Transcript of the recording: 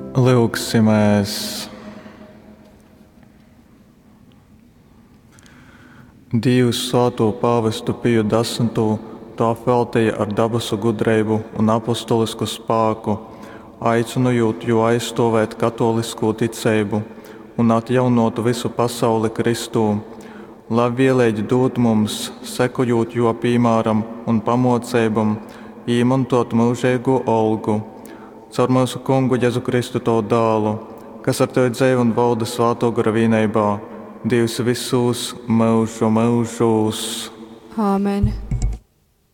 Lūksimies! Dievs svēto pāvestu Piju 10. Tu apveltīji ar dabasu gudrību un apostolisku spēku, aicinot jo aizstāvēt katolisko ticību un atjaunot visu pasauli Kristū. Lai vienlaicīgi dod mums, sekojot jo piemēram un pamocībam, izmantot mūžīgo algu. Caur mūsu Kungu Jēzu Kristu to dēlu, kas ar tevi dzīvo un valda svētā gara vienībā, Dievs visus mūžu mūžos. Āmen.